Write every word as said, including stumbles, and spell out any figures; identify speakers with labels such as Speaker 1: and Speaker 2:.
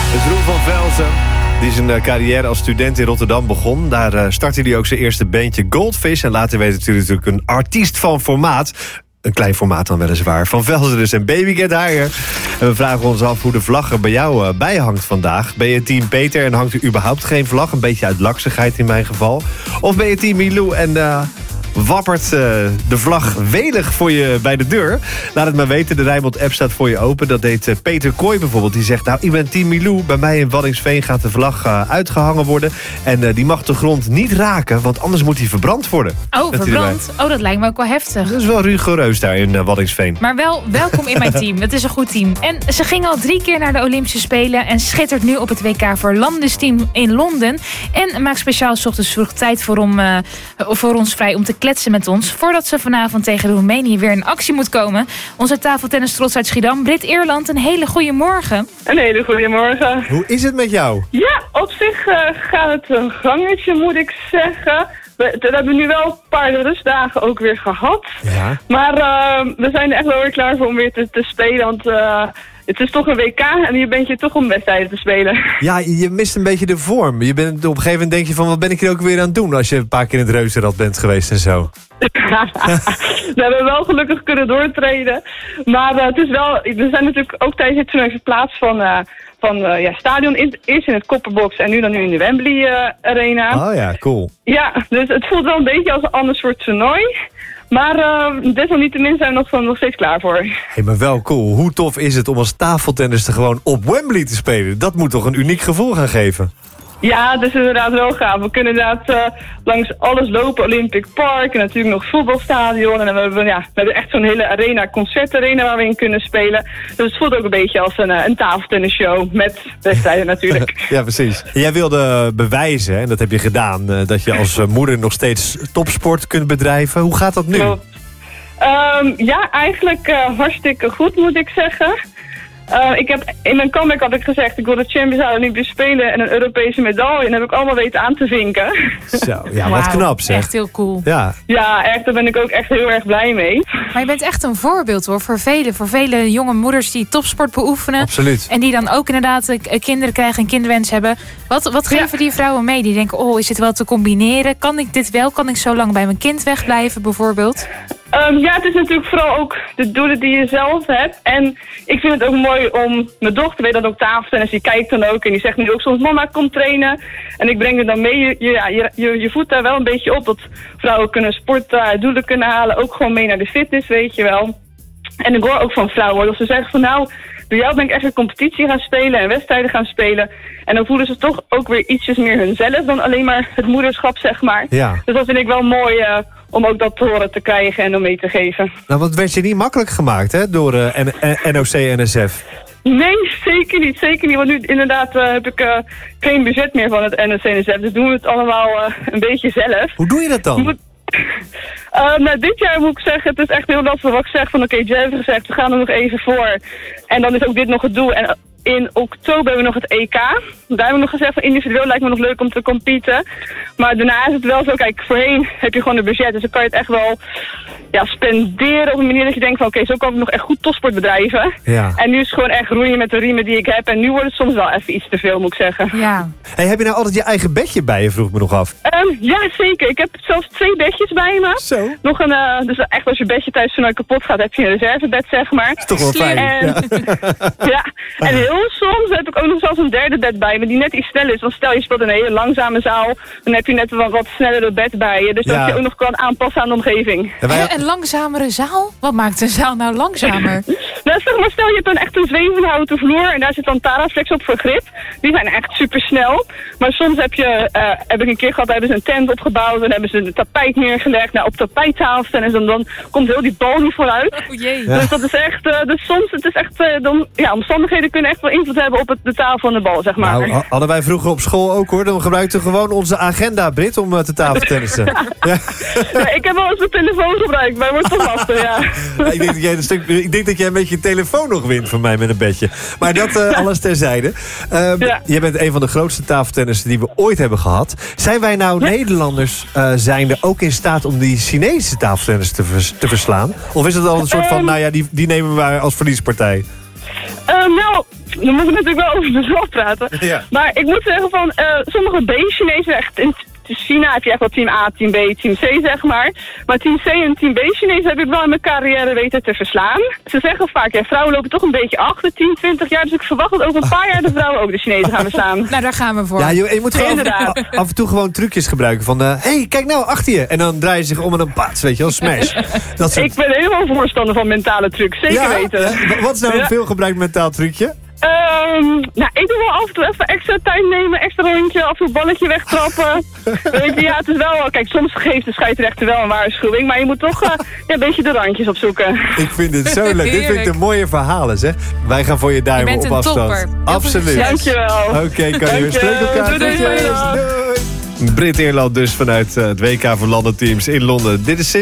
Speaker 1: Het Roel van Velzen, die zijn uh, carrière als student in Rotterdam begon. Daar uh, startte hij ook zijn eerste bandje Goldfish. En later werd hij natuurlijk een artiest van formaat. Een klein formaat dan weliswaar. Van Velzen dus en Baby Get Higher. En we vragen ons af hoe de vlag er bij jou uh, bij hangt vandaag. Ben je team Peter en hangt er überhaupt geen vlag? Een beetje uit laksigheid in mijn geval. Of ben je team Milou en... Uh, wappert uh, de vlag welig voor je bij de deur? Laat het maar weten, de Rijnmond-app staat voor je open. Dat deed uh, Peter Kooi bijvoorbeeld. Die zegt, nou, ik ben team Milou. Bij mij in Waddinxveen gaat de vlag uh, uitgehangen worden. En uh, die mag de grond niet raken, want anders moet hij verbrand worden.
Speaker 2: Oh, dat verbrand? Oh, dat lijkt me ook wel heftig.
Speaker 1: Dat is wel rigoureus daar in uh, Waddinxveen.
Speaker 2: Maar wel welkom in mijn team. Het is een goed team. En ze ging al drie keer naar de Olympische Spelen en schittert nu op het W K voor landensteam in Londen. En maakt speciaal 's ochtends vroeg tijd voor, om, uh, voor ons vrij om te kletsen met ons, voordat ze vanavond tegen Roemenië weer in actie moet komen. Onze tafeltennis trots uit Schiedam, Brit Eerland, een hele goede morgen.
Speaker 3: Een hele goede morgen.
Speaker 1: Hoe is het met jou?
Speaker 3: Ja, op zich uh, gaat het een gangetje, moet ik zeggen. We, we hebben nu wel een paar rustdagen ook weer gehad.
Speaker 1: Ja.
Speaker 3: Maar uh, we zijn er echt wel weer klaar voor om weer te, te spelen, want... Uh, Het is toch een W K en hier ben je toch om wedstrijden te spelen.
Speaker 1: Ja, je mist een beetje de vorm. Je bent, op een gegeven moment denk je van, wat ben ik hier ook weer aan het doen... als je een paar keer in het reuzenrad bent geweest en zo.
Speaker 3: We hebben wel gelukkig kunnen doortreden. Maar uh, het is wel, we zijn natuurlijk ook tijdens het toernooi verplaatst van... Uh, van uh, ja, stadion in, eerst in het Copperbox en nu dan nu in de Wembley uh, Arena.
Speaker 1: Oh ja, cool.
Speaker 3: Ja, dus het voelt wel een beetje als een ander soort toernooi. Maar uh, desalniettemin zijn we nog, nog steeds klaar voor.
Speaker 1: Hey, maar wel cool. Hoe tof is het om als tafeltennister gewoon op Wembley te spelen? Dat moet toch een uniek gevoel gaan geven?
Speaker 3: Ja, dat is inderdaad wel gaaf. We kunnen inderdaad uh, langs alles lopen. Olympic Park en natuurlijk nog voetbalstadion. En dan hebben we, ja, we hebben echt zo'n hele arena, concertarena waar we in kunnen spelen. Dus het voelt ook een beetje als een, een tafellennisshow met wedstrijden natuurlijk.
Speaker 1: Ja, precies. Jij wilde bewijzen, en dat heb je gedaan, uh, dat je als moeder nog steeds topsport kunt bedrijven. Hoe gaat dat nu?
Speaker 3: Um, ja, eigenlijk uh, hartstikke goed moet ik zeggen. Uh, ik heb, in mijn comeback had ik gezegd, ik wil de Champions League Olympische Spelen en een Europese medaille. En dat heb ik allemaal weten aan te vinken.
Speaker 1: Zo, ja, wat knap zeg.
Speaker 2: Echt heel cool.
Speaker 1: Ja.
Speaker 3: Ja, echt, daar ben ik ook echt heel erg blij mee.
Speaker 2: Maar je bent echt een voorbeeld hoor, voor vele, voor vele jonge moeders die topsport beoefenen.
Speaker 1: Absoluut.
Speaker 2: En die dan ook inderdaad kinderen krijgen en kinderwens hebben. Wat, wat geven ja. die vrouwen mee? Die denken, oh, is dit wel te combineren? Kan ik dit wel? Kan ik zo lang bij mijn kind wegblijven bijvoorbeeld?
Speaker 3: Um, ja, het is natuurlijk vooral ook de doelen die je zelf hebt. En ik vind het ook mooi om... Mijn dochter weet dat ook tafeltennis, die kijkt dan ook. En die zegt nu ook soms, mama, kom trainen. En ik breng er dan mee. Je, je, je, je voedt daar wel een beetje op dat vrouwen kunnen sporten, doelen kunnen halen. Ook gewoon mee naar de fitness, weet je wel. En ik hoor ook van vrouwen dat ze zeggen van nou... Door jou ben ik echt een competitie gaan spelen en wedstrijden gaan spelen. En dan voelen ze toch ook weer ietsjes meer hunzelf dan alleen maar het moederschap, zeg maar.
Speaker 1: Ja.
Speaker 3: Dus dat vind ik wel mooi uh, om ook dat te horen te krijgen en om mee te geven.
Speaker 1: Nou, wat werd je niet makkelijk gemaakt, hè, door uh, N O C N S F?
Speaker 3: Nee, zeker niet. Zeker niet. Want nu inderdaad uh, heb ik uh, geen budget meer van het N O C N S F. Dus doen we het allemaal uh, een beetje zelf.
Speaker 1: Hoe doe je dat dan?
Speaker 3: Moet... Uh, nou, dit jaar moet ik zeggen, het is echt heel lastig wat ik zeg van oké, okay, Jeff heeft gezegd, we gaan er nog even voor. En dan is ook dit nog het doel. En in oktober hebben we nog het E K. Daar hebben we nog gezegd van individueel lijkt me nog leuk om te competen. Maar daarna is het wel zo, kijk, voorheen heb je gewoon een budget. Dus dan kan je het echt wel ja, spenderen op een manier dat je denkt van oké, okay, zo kan ik nog echt goed topsport bedrijven.
Speaker 1: Ja. En
Speaker 3: nu is het gewoon echt roeien met de riemen die ik heb. En nu wordt het soms wel even iets te veel, moet ik zeggen.
Speaker 2: Ja.
Speaker 1: Hey, heb je nou altijd je eigen bedje bij je, vroeg me nog af?
Speaker 3: Um, ja, zeker. Ik heb zelfs twee bedjes bij me.
Speaker 1: Zo.
Speaker 3: Nog een, uh, dus echt als je bedje thuis zo kapot gaat, heb je een reservebed, zeg maar.
Speaker 1: Dat is toch wel fijn.
Speaker 3: En, ja. ja, en heel soms heb ik ook nog zelfs een derde bed bij me die net iets sneller is. Want stel je speelt in een hele langzame zaal, dan heb je net een wat, wat snellere bed bij je. Dus ja. dat je ook nog kan aanpassen aan de omgeving.
Speaker 2: En wij... Een langzamere zaal? Wat maakt een zaal nou langzamer?
Speaker 3: Nou, zeg maar, stel je hebt dan echt een zwevenhouten vloer en daar zit dan Taraflex op voor grip. Die zijn echt super snel. Maar soms heb je, uh, heb ik een keer gehad, hebben ze een tent opgebouwd en hebben ze een tapijt neergelegd. Nou, op tapijttafel en dan, dan komt heel die bal niet vooruit.
Speaker 2: Oh jee.
Speaker 3: Ja. Dus dat is echt, uh, dus soms, het is echt, uh, dan, ja, omstandigheden kunnen echt wel invloed hebben op het, de taal van de bal, zeg maar.
Speaker 1: Nou, hadden wij vroeger op school ook hoor. Dan gebruikten we gewoon onze agenda, Brit, om uh, te tafeltennissen. ja.
Speaker 3: Ja. Ja, ik heb wel eens mijn telefoon gebruikt, maar wordt toch lastig, ja.
Speaker 1: ja ik, denk dat jij een stuk, ik denk dat jij een beetje je telefoon nog wint van mij met een bedje. Maar dat uh, alles terzijde. Uh, ja. Jij bent een van de grootste tafeltennissen die we ooit hebben gehad. Zijn wij nou ja. Nederlanders uh, zijnde ook in staat om die Chinese tafeltennis te, vers, te verslaan? Of is het al een soort van, um, nou ja, die, die nemen we als verliespartij?
Speaker 3: Uh, nou, dan moet ik natuurlijk wel over mezelf praten.
Speaker 1: Ja.
Speaker 3: Maar ik moet zeggen van, uh, sommige B-Chinezen echt... In China heb je echt wel team A, team B, team C, zeg maar. Maar team C en team B-Chinezen heb ik wel in mijn carrière weten te verslaan. Ze zeggen vaak, ja, vrouwen lopen toch een beetje achter, tien, twintig jaar. Dus ik verwacht dat over een paar jaar de vrouwen ook de Chinezen gaan verslaan.
Speaker 2: Nou, daar gaan we voor.
Speaker 1: Ja, je, je moet gewoon af,
Speaker 3: Inderdaad.
Speaker 1: af en toe gewoon trucjes gebruiken van... Hé, hey, kijk nou, achter je. En dan draai je zich om en dan paats, weet je wel, smash. Dat soort...
Speaker 3: Ik ben helemaal voorstander van mentale trucs, zeker
Speaker 1: Ja?
Speaker 3: weten.
Speaker 1: Ja, wat is nou een
Speaker 3: Ja.
Speaker 1: veelgebruikt mentaal trucje?
Speaker 3: Um, nou, ik doe wel af en toe even extra tijd nemen, extra rondje, af en toe een balletje wegtrappen. Weet je, ja, het is wel... Kijk, soms geeft de scheidsrechter wel een waarschuwing, maar je moet toch uh, ja, een beetje de randjes opzoeken.
Speaker 1: Ik vind dit zo leuk. Dit vind ik
Speaker 2: Heerlijk.
Speaker 1: de mooie verhalen, zeg. Wij gaan voor je
Speaker 2: Je
Speaker 1: duimen
Speaker 2: bent
Speaker 1: op
Speaker 2: een
Speaker 1: afstand.
Speaker 2: topper. Heel veel
Speaker 1: Absoluut.
Speaker 2: succes.
Speaker 3: Dankjewel.
Speaker 1: Oké, okay, kan je
Speaker 3: Dank
Speaker 1: weer
Speaker 3: je.
Speaker 1: spreken elkaar.
Speaker 3: Doei, doei,
Speaker 1: Groetjes.
Speaker 3: doei.
Speaker 1: Doei. Brit-Ierland dus vanuit uh, het W K voor landenteams in Londen. Dit is